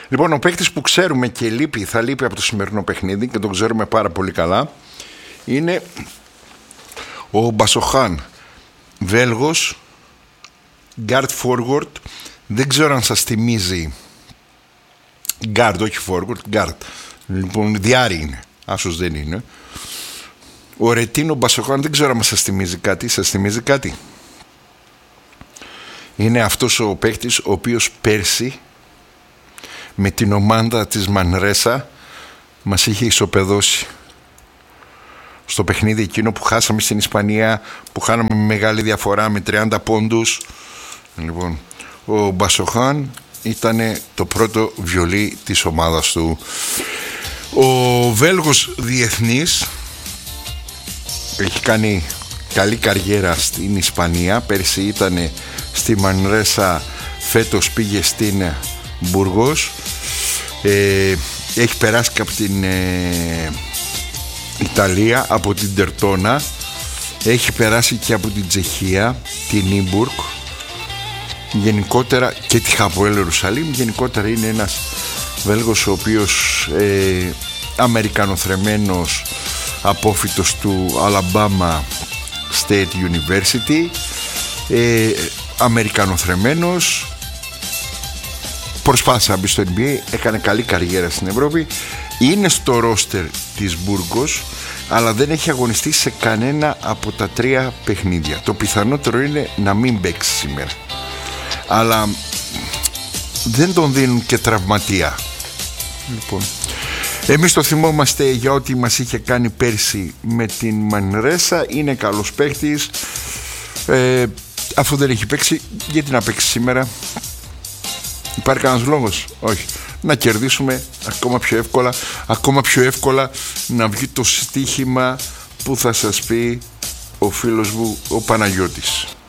Λοιπόν, ο παίκτης που ξέρουμε και λείπει, θα λείπει από το σημερινό παιχνίδι και τον ξέρουμε πάρα πολύ καλά, είναι ο Μπασοχάν, Βέλγος, guard forward. Δεν ξέρω αν σας θυμίζει. Guard, όχι forward, guard. Λοιπόν, διάρρη είναι, άσος δεν είναι. Ο Ρετίνο Μπασοχάν, δεν ξέρω αν σας θυμίζει κάτι. Σας θυμίζει κάτι? Είναι αυτός ο παίκτης ο οποίος πέρσι με την ομάδα της Μανρέσα μας είχε ισοπεδώσει στο παιχνίδι εκείνο που χάσαμε στην Ισπανία, που χάναμε με μεγάλη διαφορά με 30 πόντους. Λοιπόν, ο Μπασοχάν ήταν το πρώτο βιολί της ομάδας του. Ο Βέλγος διεθνής έχει κάνει καλή καριέρα στην Ισπανία. Πέρσι ήταν στη Μανρέσα, φέτος πήγε στην Μπουργός. Έχει περάσει και από την Ιταλία, από την Τερτόνα. Έχει περάσει και από την Τσεχία, την Ήμπουργκ, γενικότερα, και τη Χαποέλ Ιερουσαλήμ. Γενικότερα είναι ένας Βέλγος ο οποίος αμερικανοθρεμένος, απόφοιτος του Alabama State University, αμερικανοθρεμένος, προσπάθησε να μπει στο NBA, έκανε καλή καριέρα στην Ευρώπη, είναι στο ρόστερ της Μπούργος, αλλά δεν έχει αγωνιστεί σε κανένα από τα 3 παιχνίδια. Το πιθανότερο είναι να μην παίξει σήμερα, αλλά δεν τον δίνουν και τραυματία. Λοιπόν, εμείς το θυμόμαστε για ό,τι μας είχε κάνει πέρσι με την Μανρέσα. Είναι καλός παίκτης. Αφού δεν έχει παίξει, γιατί να παίξει σήμερα? Υπάρχει κανένας λόγος? Όχι. Να κερδίσουμε ακόμα πιο εύκολα να βγει το στοίχημα που θα σας πει ο φίλος μου ο Παναγιώτης.